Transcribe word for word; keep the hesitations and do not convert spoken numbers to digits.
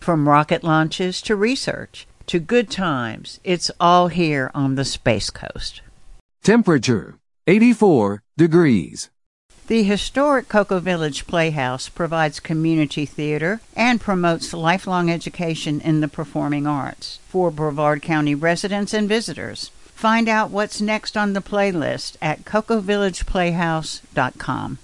From rocket launches to research to good times, it's all here on the Space Coast. Temperature, eighty-four degrees. The historic Cocoa Village Playhouse provides community theater and promotes lifelong education in the performing arts for Brevard County residents and visitors. Find out what's next on the playlist at cocoa village playhouse dot com.